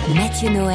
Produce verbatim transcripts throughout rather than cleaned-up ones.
Mathieu Noël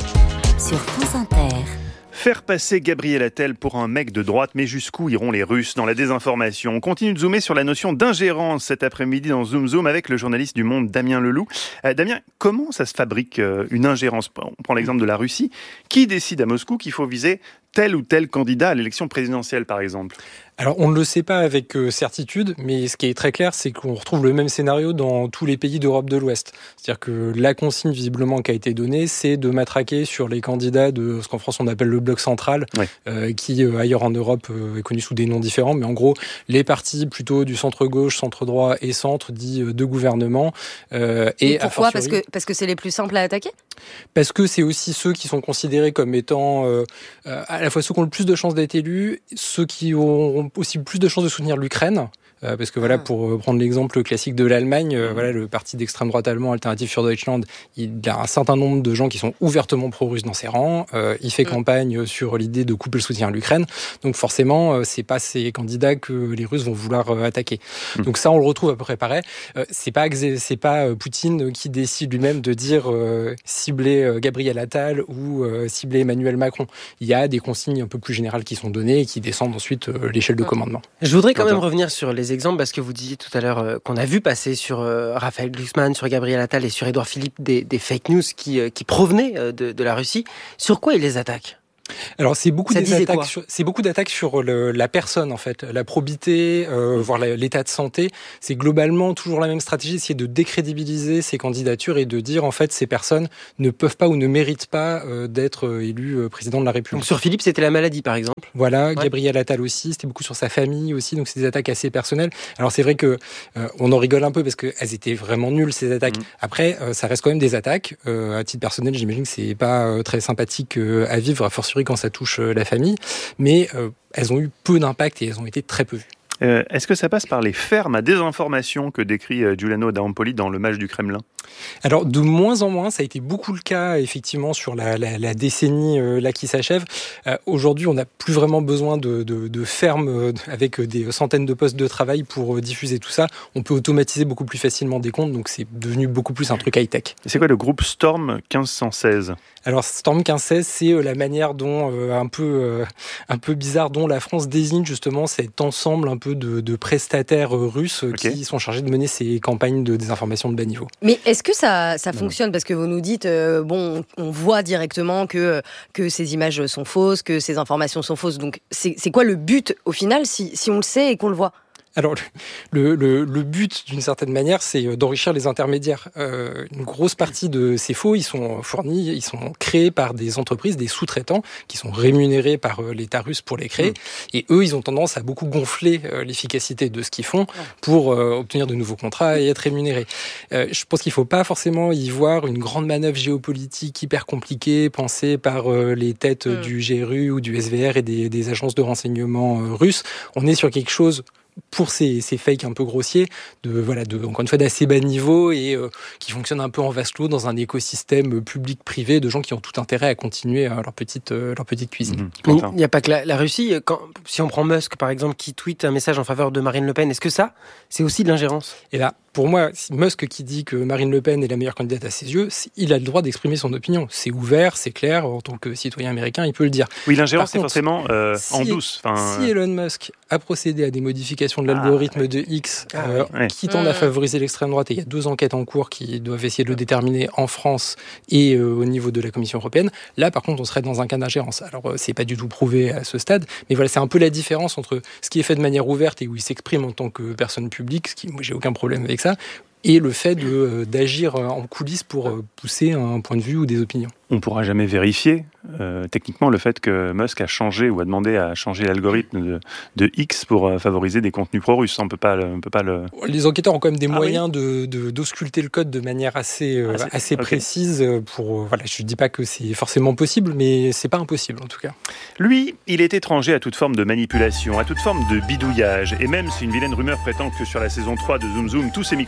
sur France Inter. Faire passer Gabriel Attal pour un mec de droite, mais jusqu'où iront les Russes dans la désinformation? On continue de zoomer sur la notion d'ingérence cet après-midi dans Zoom Zoom avec le journaliste du Monde Damien Leloup. Euh, Damien, comment ça se fabrique euh, une ingérence? On prend l'exemple de la Russie. Qui décide à Moscou qu'il faut viser tel ou tel candidat à l'élection présidentielle, par exemple? Alors, on ne le sait pas avec euh, certitude, mais ce qui est très clair, c'est qu'on retrouve le même scénario dans tous les pays d'Europe de l'Ouest. C'est-à-dire que la consigne, visiblement, qui a été donnée, c'est de matraquer sur les candidats de ce qu'en France, on appelle le bloc central, ouais. euh, qui, euh, ailleurs en Europe, euh, est connu sous des noms différents. Mais en gros, les partis plutôt du centre-gauche, centre-droit et centre, dits euh, de gouvernement. Euh, et, et pourquoi ? Parce que, parce que c'est les plus simples à attaquer ? Parce que c'est aussi ceux qui sont considérés comme étant euh, à la fois ceux qui ont le plus de chances d'être élus, ceux qui ont aussi plus de chances de soutenir l'Ukraine. Euh, parce que voilà, pour prendre l'exemple classique de l'Allemagne, euh, voilà, le parti d'extrême droite allemand Alternative für Deutschland, il a un certain nombre de gens qui sont ouvertement pro-russes dans ses rangs. Euh, il fait mmh. campagne sur l'idée de couper le soutien à l'Ukraine. Donc forcément, euh, c'est pas ces candidats que les Russes vont vouloir euh, attaquer. Mmh. Donc ça, on le retrouve à peu près pareil. Euh, c'est pas c'est pas euh, Poutine qui décide lui-même de dire euh, cibler euh, Gabriel Attal ou euh, cibler Emmanuel Macron. Il y a des consignes un peu plus générales qui sont données et qui descendent ensuite euh, l'échelle de mmh. commandement. Je voudrais quand même revenir sur les exemples, parce que vous disiez tout à l'heure euh, qu'on a vu passer sur euh, Raphaël Glucksmann, sur Gabriel Attal et sur Édouard Philippe des, des fake news qui, euh, qui provenaient euh, de, de la Russie. Sur quoi ils les attaquent ? Alors c'est beaucoup des attaques sur, c'est beaucoup d'attaques sur le, la personne en fait, la probité, euh, voire la, l'état de santé. C'est globalement toujours la même stratégie, c'est de décrédibiliser ces candidatures et de dire en fait ces personnes ne peuvent pas ou ne méritent pas euh, d'être euh, élus euh, président de la République. Donc sur Philippe, c'était la maladie par exemple. Voilà, ouais. Gabriel Attal aussi, c'était beaucoup sur sa famille aussi, donc c'est des attaques assez personnelles. Alors c'est vrai que euh, on en rigole un peu parce que elles étaient vraiment nulles ces attaques. Mmh. Après, euh, ça reste quand même des attaques. Euh, à titre personnel, j'imagine que c'est pas euh, très sympathique euh, à vivre, à fortiori quand ça touche la famille, mais euh, elles ont eu peu d'impact et elles ont été très peu vues. Euh, est-ce que ça passe par les fermes à désinformation que décrit euh, Giuliano D'Ampoli dans Le Mage du Kremlin ? Alors, de moins en moins, ça a été beaucoup le cas, effectivement, sur la, la, la décennie euh, là qui s'achève. Euh, aujourd'hui, on n'a plus vraiment besoin de, de, de fermes euh, avec des centaines de postes de travail pour euh, diffuser tout ça. On peut automatiser beaucoup plus facilement des comptes, donc c'est devenu beaucoup plus un truc high-tech. Et c'est quoi le groupe Storm quinze cent seize ? Alors, Storm quinze cent seize, c'est euh, la manière dont, euh, un, peu, euh, un peu bizarre, dont la France désigne justement cet ensemble un peu de, de prestataires euh, russes euh, okay. qui sont chargés de mener ces campagnes de désinformation de bas niveau. Mais est-ce que ça, ça fonctionne ? Parce que vous nous dites, euh, bon, on voit directement que, que ces images sont fausses, que ces informations sont fausses. Donc, c'est, c'est quoi le but au final, si, si on le sait et qu'on le voit ? Alors, le, le, le but, d'une certaine manière, c'est d'enrichir les intermédiaires. Euh, une grosse partie de ces faux, ils sont fournis, ils sont créés par des entreprises, des sous-traitants, qui sont rémunérés par l'État russe pour les créer. Mmh. Et eux, ils ont tendance à beaucoup gonfler euh, l'efficacité de ce qu'ils font pour euh, obtenir de nouveaux contrats et être rémunérés. Euh, je pense qu'il ne faut pas forcément y voir une grande manœuvre géopolitique hyper compliquée, pensée par euh, les têtes mmh. du G R U ou du S V R et des, des agences de renseignement euh, russes. On est sur quelque chose, pour ces, ces fakes un peu grossiers, de, voilà, de, encore une fois d'assez bas niveau et euh, qui fonctionnent un peu en vase clos dans un écosystème public-privé de gens qui ont tout intérêt à continuer euh, leur, petite, euh, leur petite cuisine. Mmh. Il n'y a pas que la, la Russie. Quand, si on prend Musk, par exemple, qui tweet un message en faveur de Marine Le Pen, est-ce que ça, c'est aussi de l'ingérence ? Et là, pour moi, Musk qui dit que Marine Le Pen est la meilleure candidate à ses yeux, il a le droit d'exprimer son opinion. C'est ouvert, c'est clair, en tant que citoyen américain, il peut le dire. Oui, l'ingérence, c'est forcément euh, si, en douce. Enfin, si Elon Musk a procédé à des modifications de l'algorithme ah, ouais. de X, ah, euh, ouais. qui tendent mmh. à favoriser l'extrême droite, et il y a deux enquêtes en cours qui doivent essayer de le déterminer en France et euh, au niveau de la Commission européenne, là, par contre, on serait dans un cas d'ingérence. Alors, euh, c'est pas du tout prouvé à ce stade, mais voilà, c'est un peu la différence entre ce qui est fait de manière ouverte et où il s'exprime en tant que personne publique, ce qui, moi, j'ai aucun problème avec ça, et le fait de, d'agir en coulisses pour pousser un point de vue ou des opinions. On ne pourra jamais vérifier euh, techniquement le fait que Musk a changé ou a demandé à changer l'algorithme de, de X pour euh, favoriser des contenus pro-russes. On peut pas, on peut pas le... Les enquêteurs ont quand même des ah moyens oui de, de, d'ausculter le code de manière assez, euh, ah, assez okay. précise. Pour, euh, voilà, je ne dis pas que c'est forcément possible, mais ce n'est pas impossible en tout cas. Lui, il est étranger à toute forme de manipulation, à toute forme de bidouillage. Et même si une vilaine rumeur prétend que sur la saison trois de Zoom Zoom, tous ces micro-trottoirs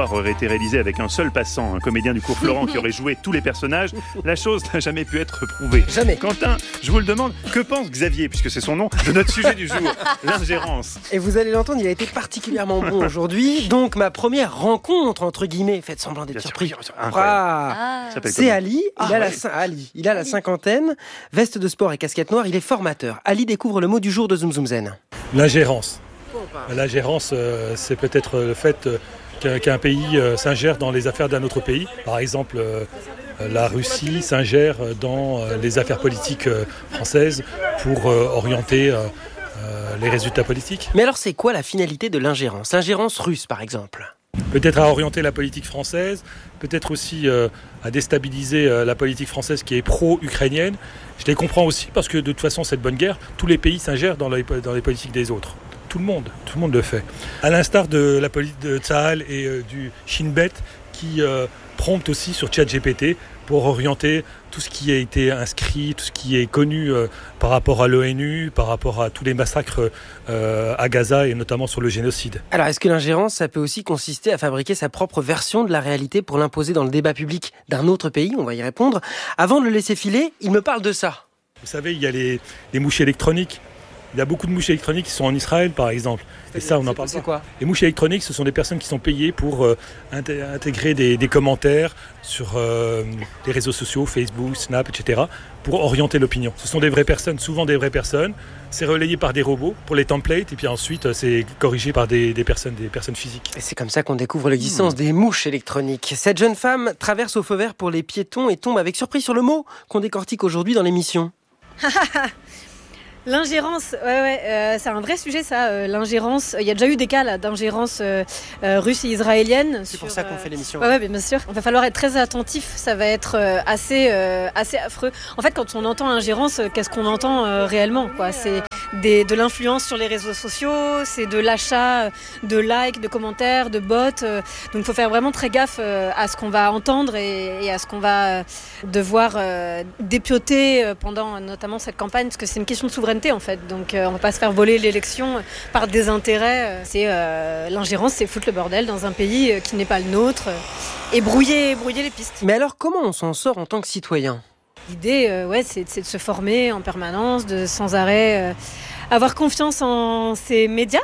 l'histoire aurait été réalisée avec un seul passant, un comédien du cours Florent qui aurait joué tous les personnages, la chose n'a jamais pu être prouvée. Jamais. Quentin, je vous le demande, que pense Xavier, puisque c'est son nom, de notre sujet du jour, l'ingérence? Et vous allez l'entendre, il a été particulièrement bon aujourd'hui. Donc ma première rencontre, entre guillemets, faites semblant d'être surpris. Ah, ah. C'est Ali, il, ah, a ouais. la, Ali, il a la cinquantaine, veste de sport et casquette noire, il est formateur. Ali découvre le mot du jour de Zoom Zoom Zen. L'ingérence. L'ingérence, euh, c'est peut-être le fait euh, qu'un, qu'un pays euh, s'ingère dans les affaires d'un autre pays. Par exemple, euh, la Russie s'ingère dans euh, les affaires politiques euh, françaises pour euh, orienter euh, euh, les résultats politiques. Mais alors c'est quoi la finalité de l'ingérence? L'ingérence russe par exemple? Peut-être à orienter la politique française, peut-être aussi euh, à déstabiliser euh, la politique française qui est pro-ukrainienne. Je les comprends aussi parce que de toute façon, cette bonne guerre, tous les pays s'ingèrent dans les, dans les politiques des autres. Tout le monde, tout le monde le fait. À l'instar de la politique de Tsahal et euh, du Shin Bet qui euh, promptent aussi sur ChatGPT pour orienter tout ce qui a été inscrit, tout ce qui est connu euh, par rapport à l'ONU, par rapport à tous les massacres euh, à Gaza et notamment sur le génocide. Alors est-ce que l'ingérence, ça peut aussi consister à fabriquer sa propre version de la réalité pour l'imposer dans le débat public d'un autre pays? On va y répondre. Avant de le laisser filer, il me parle de ça. Vous savez, il y a les, les mouches électroniques. Il y a beaucoup de mouches électroniques qui sont en Israël, par exemple. Et ça, on en parle c'est pas. Quoi Les mouches électroniques, ce sont des personnes qui sont payées pour euh, intégrer des, des commentaires sur euh, les réseaux sociaux, Facebook, Snap, et cetera, pour orienter l'opinion. Ce sont des vraies personnes, souvent des vraies personnes. C'est relayé par des robots pour les templates, et puis ensuite, c'est corrigé par des, des, personnes, des personnes physiques. Et c'est comme ça qu'on découvre l'existence mmh. des mouches électroniques. Cette jeune femme traverse au feu vert pour les piétons et tombe avec surprise sur le mot qu'on décortique aujourd'hui dans l'émission. L'ingérence, ouais, ouais, euh, c'est un vrai sujet ça, euh, l'ingérence. Il y a déjà eu des cas là, d'ingérence euh, euh, russe et israélienne. C'est sur, pour ça qu'on euh, fait l'émission. Ouais, ouais, bien sûr. Il va falloir être très attentif, ça va être euh, assez, euh, assez affreux. En fait, quand on entend ingérence, qu'est-ce qu'on entend euh, réellement quoi? C'est des, de l'influence sur les réseaux sociaux, c'est de l'achat de likes, de commentaires, de bots. Euh, donc il faut faire vraiment très gaffe euh, à ce qu'on va entendre et, et à ce qu'on va euh, devoir euh, dépioter pendant notamment cette campagne, parce que c'est une question de souveraineté en fait, donc euh, on va pas se faire voler l'élection par des intérêts. C'est euh, l'ingérence, c'est foutre le bordel dans un pays euh, qui n'est pas le nôtre euh, et brouiller, brouiller les pistes. Mais alors comment on s'en sort en tant que citoyen? L'idée, euh, ouais, c'est, c'est de se former en permanence, de sans arrêt euh, avoir confiance en ces médias.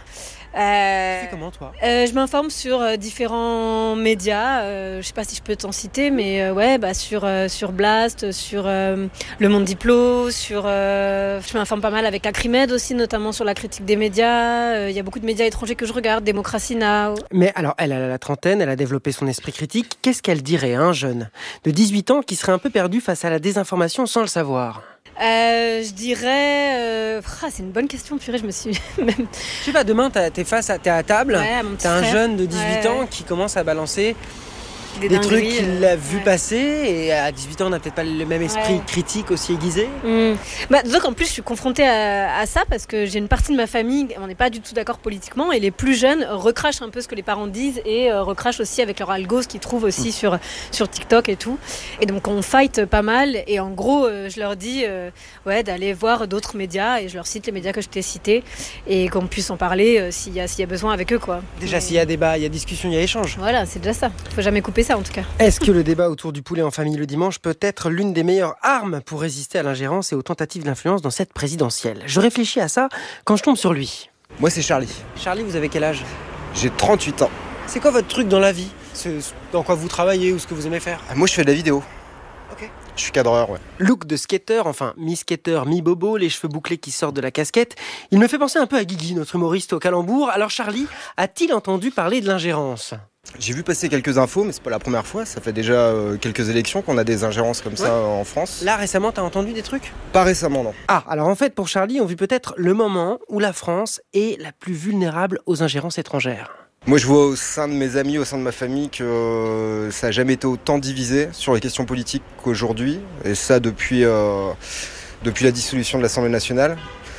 Euh, tu fais comment toi? euh, Je m'informe sur euh, différents médias. Euh, je sais pas si je peux t'en citer, mais euh, ouais, bah sur euh, sur Blast, sur euh, Le Monde Diplo, sur. Euh, je m'informe pas mal avec Acrimed aussi, notamment sur la critique des médias. Il euh, y a beaucoup de médias étrangers que je regarde, Démocratie Now. Mais alors, elle a la trentaine, elle a développé son esprit critique. Qu'est-ce qu'elle dirait à un jeune de dix-huit ans qui serait un peu perdu face à la désinformation sans le savoir? Euh, je dirais... Euh... Ah, c'est une bonne question, purée, je me suis même... Je sais pas, demain, t'es face à, t'es à table, ouais, à mon petit t'as un frère. jeune de dix-huit ouais, ans ouais. qui commence à balancer des, des trucs qu'il euh, a vu ouais. passer, et à dix-huit ans, on n'a peut-être pas le même esprit ouais. critique aussi aiguisé. Mmh. Bah, donc en plus, je suis confrontée à, à ça parce que j'ai une partie de ma famille, on n'est pas du tout d'accord politiquement, et les plus jeunes recrachent un peu ce que les parents disent et euh, recrachent aussi avec leur algo ce qu'ils trouvent aussi mmh. sur, sur TikTok et tout. Et donc on fight pas mal, et en gros, euh, je leur dis euh, ouais, d'aller voir d'autres médias, et je leur cite les médias que je t'ai cités, et qu'on puisse en parler euh, s'il y a, s'il y a besoin avec eux, quoi. Déjà, Mais... s'il y a débat, il y a discussion, il y a échange. Voilà, c'est déjà ça. Faut jamais couper ça en tout cas. Est-ce que le débat autour du poulet en famille le dimanche peut être l'une des meilleures armes pour résister à l'ingérence et aux tentatives d'influence dans cette présidentielle? Je réfléchis à ça quand je tombe sur lui. Moi, c'est Charlie. Charlie, vous avez quel âge? J'ai trente-huit ans. C'est quoi votre truc dans la vie? C'est dans quoi vous travaillez ou ce que vous aimez faire? Ah, moi, je fais de la vidéo. Ok. Je suis cadreur, ouais. Look de skater, enfin mi-skater, mi-bobo, les cheveux bouclés qui sortent de la casquette. Il me fait penser un peu à Guigui, notre humoriste au calembour. Alors Charlie, a-t-il entendu parler de l'ingérence? J'ai vu passer quelques infos, mais c'est pas la première fois. Ça fait déjà euh, quelques élections qu'on a des ingérences comme ouais. ça euh, en France. Là, récemment, t'as entendu des trucs? Pas récemment, non. Ah, alors en fait, pour Charlie, on vit peut-être le moment où la France est la plus vulnérable aux ingérences étrangères. Moi, je vois au sein de mes amis, au sein de ma famille, que euh, ça n'a jamais été autant divisé sur les questions politiques qu'aujourd'hui. Et ça, depuis, euh, depuis la dissolution de l'Assemblée nationale.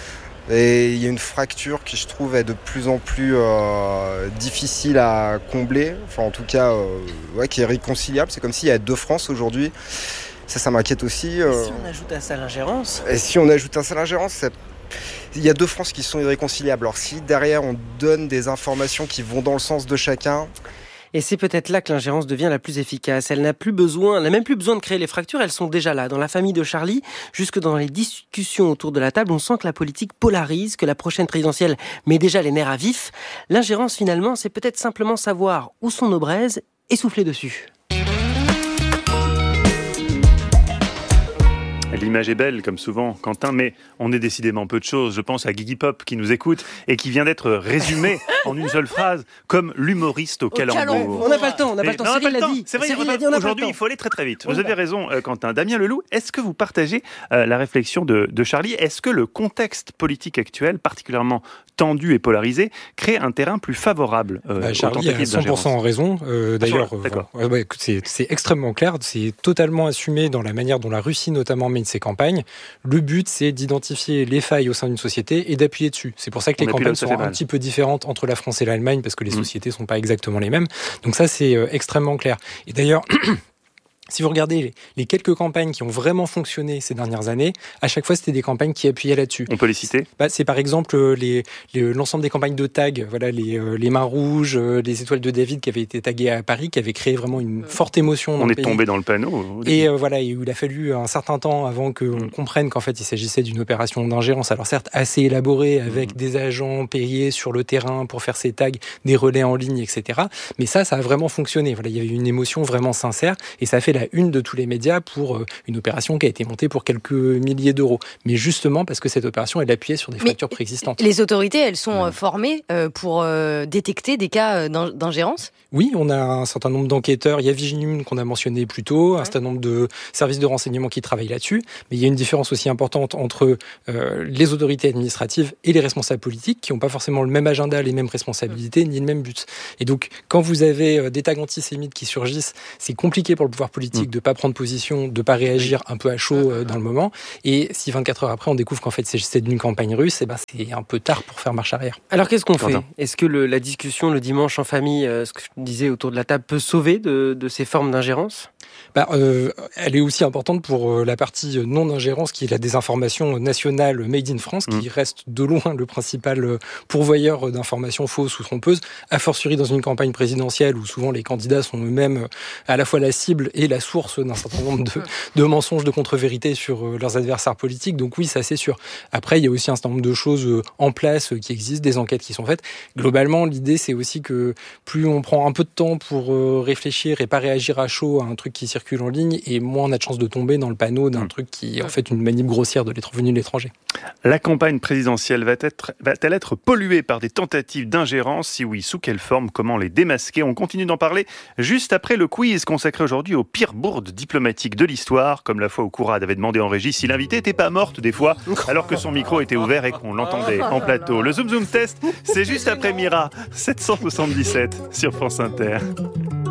Et il y a une fracture qui, je trouve, est de plus en plus euh, difficile à combler. Enfin, en tout cas, euh, ouais, qui est réconciliable. C'est comme s'il y a deux France aujourd'hui. Ça, ça m'inquiète aussi. Euh... Et si on ajoute à ça l'ingérence? Et si on ajoute à ça l'ingérence, ça... il y a deux France qui sont irréconciliables. Alors si derrière, on donne des informations qui vont dans le sens de chacun... Et c'est peut-être là que l'ingérence devient la plus efficace. Elle n'a plus besoin, elle n'a même plus besoin de créer les fractures, elles sont déjà là. Dans la famille de Charlie, jusque dans les discussions autour de la table, on sent que la politique polarise, que la prochaine présidentielle met déjà les nerfs à vif. L'ingérence, finalement, c'est peut-être simplement savoir où sont nos braises et souffler dessus. L'image est belle, comme souvent, Quentin, mais on est décidément peu de choses. Je pense à Guigui Pop qui nous écoute et qui vient d'être résumé en une seule phrase comme l'humoriste au, au calembour. On n'a pas le temps, on n'a pas le temps. Non, Cyril l'a l'a dit. dit. C'est vrai, Cyril l'a dit, on n'a pas le aujourd'hui, temps. il faut aller très très vite. On Vous avez raison, Quentin. Damien Leloup, est-ce que vous partagez euh, la réflexion de, de Charlie ? Est-ce que le contexte politique actuel, particulièrement tendu et polarisé, crée un terrain plus favorable euh, bah, aux Charlie a tentatives cent pour cent d'ingérence ? en raison. Euh, d'ailleurs, Ah, d'accord. euh, ouais, écoute, c'est, c'est extrêmement clair. C'est totalement assumé dans la manière dont la Russie notamment mène ses campagnes. Le but, c'est d'identifier les failles au sein d'une société et d'appuyer dessus. C'est pour ça que les campagnes sont un petit peu différentes entre la France et l'Allemagne, parce que les mmh. sociétés sont pas exactement les mêmes. Donc ça, c'est euh, extrêmement clair. Et d'ailleurs... Si vous regardez les quelques campagnes qui ont vraiment fonctionné ces dernières années, à chaque fois, c'était des campagnes qui appuyaient là-dessus. On peut les citer ? Bah, c'est par exemple les, les, l'ensemble des campagnes de tag, voilà, les, les mains rouges, les étoiles de David qui avaient été taguées à Paris, qui avaient créé vraiment une forte émotion. On est tombé dans le panneau. Et euh, voilà, il a fallu un certain temps avant qu'on comprenne qu'en fait, il s'agissait d'une opération d'ingérence. Alors certes, assez élaborée, avec mmh. des agents payés sur le terrain pour faire ces tags, des relais en ligne, et cetera. Mais ça, ça a vraiment fonctionné. Voilà, il y avait une émotion vraiment sincère et ça a fait la une de tous les médias pour une opération qui a été montée pour quelques milliers d'euros. Mais justement parce que cette opération, elle appuyait sur des fractures Mais préexistantes. Les autorités, elles sont ouais. formées pour détecter des cas d'ingérence ? Oui, on a un certain nombre d'enquêteurs. Il y a Viginum qu'on a mentionné plus tôt, ouais. un certain nombre de services de renseignement qui travaillent là-dessus. Mais il y a une différence aussi importante entre euh, les autorités administratives et les responsables politiques qui n'ont pas forcément le même agenda, les mêmes responsabilités, mmh. ni le même but. Et donc, quand vous avez des tags antisémites qui surgissent, c'est compliqué pour le pouvoir politique mmh. de pas prendre position, de pas réagir un peu à chaud euh, dans le moment. Et si vingt-quatre heures après, on découvre qu'en fait, c'est d'une campagne russe, et ben, c'est un peu tard pour faire marche arrière. Alors, qu'est-ce qu'on fait ? Est-ce que le, la discussion le dimanche en famille, euh, ce que je disais autour de la table, peut sauver de, de ces formes d'ingérence ? Bah, euh, elle est aussi importante pour euh, la partie non-ingérence qui est la désinformation nationale made in France, qui mmh. reste de loin le principal pourvoyeur d'informations fausses ou trompeuses, a fortiori dans une campagne présidentielle où souvent les candidats sont eux-mêmes à la fois la cible et la source d'un certain nombre de, de mensonges, de contre-vérités sur euh, leurs adversaires politiques. Donc oui, ça c'est sûr. Après, il y a aussi un certain nombre de choses euh, en place euh, qui existent, des enquêtes qui sont faites. Globalement, l'idée c'est aussi que plus on prend un peu de temps pour euh, réfléchir et pas réagir à chaud à un truc qui circule en ligne, et moins on a de chances de tomber dans le panneau d'un mmh. truc qui est en fait une manip grossière de l'être venu de l'étranger. La campagne présidentielle va être, va-t-elle être polluée par des tentatives d'ingérence ? Si oui, sous quelle forme ? Comment les démasquer ? On continue d'en parler juste après le quiz consacré aujourd'hui aux pires bourdes diplomatiques de l'histoire, comme la fois où Kourad avait demandé en régie si l'invité n'était pas morte des fois, alors que son micro était ouvert et qu'on l'entendait en plateau. Le Zoom Zoom Test, c'est juste après Mira, sept cent soixante-dix-sept sur France Inter.